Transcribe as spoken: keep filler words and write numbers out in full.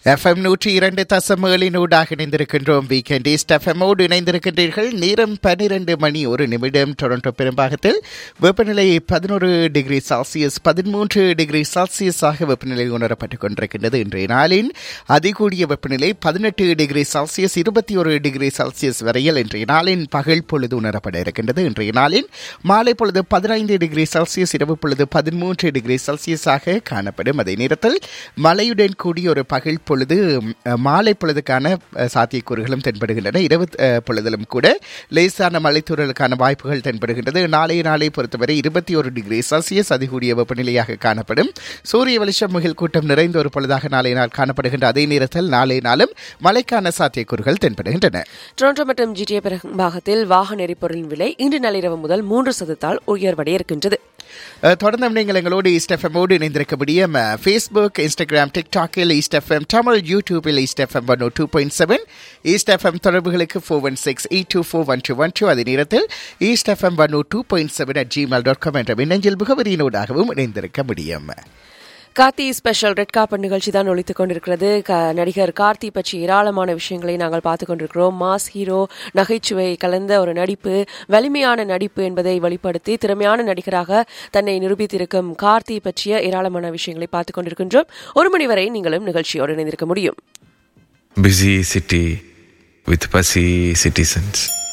FM நூற்றி இரண்டு தசம் ஏழினூடாக இணைந்திருக்கின்றோம். வீக்கெண்ட் ஈஸ்ட் எஃப்எம்மோடு இணைந்திருக்கின்றீர்கள். நேரம் பன்னிரண்டு மணி ஒரு நிமிடம். டொரண்டோ பெரும்பாகத்தில் வெப்பநிலை பதினோரு டிகிரி செல்சியஸ் பதிமூன்று டிகிரி செல்சியஸாக வெப்பநிலை உணரப்பட்டுக் கொண்டிருக்கின்றது. இன்றைய நாளின் அதிகூடிய வெப்பநிலை பதினெட்டு டிகிரி செல்சியஸ் இருபத்தி ஒரு டிகிரி செல்சியஸ் வரையில் இன்றைய நாளின் பகல் பொழுது உணரப்பட இருக்கின்றது. இன்றைய நாளின் மாலை பொழுது பதினைந்து டிகிரி செல்சியஸ் இரவு பொழுது பதிமூன்று டிகிரி செல்சியஸாக காணப்படும். அதே நேரத்தில் மழையுடன் கூடிய ஒரு பகல் பொழுது மாலை பொழுதுக்கான சாத்தியக்கூறுகளும் தென்படுகின்றன. இரவு பொழுதிலும் கூட லேசான மழைத்தூறலுக்கான வாய்ப்புகள் தென்படுகின்றது. நாளைய நாளை பொறுத்தவரை இருபத்தி ஒரு டிகிரி செல்சியஸ் அதிகூடிய வெப்பநிலையாக காணப்படும். சூரிய வெளிச்சம் முகில் கூட்டம் நிறைந்த ஒரு பொழுதாக நாளைய நாள் காணப்படுகின்ற அதே நேரத்தில் நாளைய நாளும் மழைக்கான சாத்தியக்கூறுகள் தென்படுகின்றன. டொரண்டோ மற்றும் ஜிடிஏ பெரும்பாகத்தில் வாகன எரிபொருளின் விலை இன்று நள்ளிரவு முதல் மூன்று சதத்தால் உயர்வடைய இருக்கின்றது. தொடர்ந்து நீங்கள் எங்களோடு ஈஸ்ட் எஃப்எம்மோடு இணைந்திருக்க முடியும். Facebook, Instagram, டிக்டாக்கில் east FM Tamil, யூடியூபில் east FM one two point seven, east FM தொடர்புகளுக்கு four one six eight two four one two one two. அதே நேரத்தில் east FM one two point seven at Gmail dot com என்ற மின்னஞ்சல் முகவரியினூடாகவும் இணைந்திருக்க முடியும். Karthi special red carpet நிகழ்ச்சி தான் ஒழித்துக் கொண்டிருக்கிறது. நடிகர் கார்த்தி பற்றி ஏராளமான விஷயங்களை நாங்கள் பார்த்துக் கொண்டிருக்கிறோம். மாஸ் ஹீரோ, நகைச்சுவை கலந்த ஒரு நடிப்பு, வலிமையான நடிப்பு என்பதை வெளிப்படுத்தி திறமையான நடிகராக தன்னை நிரூபித்திருக்கும் கார்த்தி பற்றிய ஏராளமான விஷயங்களை பார்த்துக் கொண்டிருக்கின்றோம். ஒரு மணி வரை நீங்களும் நிகழ்ச்சியோடு இணைந்திருக்க முடியும். Busy city with fussy citizens.